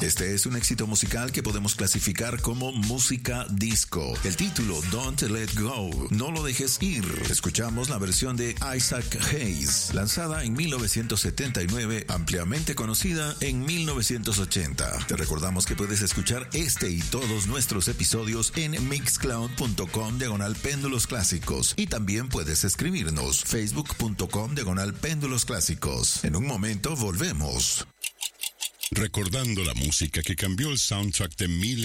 Este es un éxito musical que podemos clasificar como música disco. El título, Don't Let Go, no lo dejes ir. Escuchamos la versión de Isaac Hayes, lanzada en 1979, ampliamente conocida en 1980. Te recordamos que puedes escuchar este y todos nuestros episodios en mixcloud.com/Péndulos Clásicos, y también puedes escribirnos facebook.com/Péndulos Clásicos. En un momento volvemos. Recordando la música que cambió el soundtrack de miles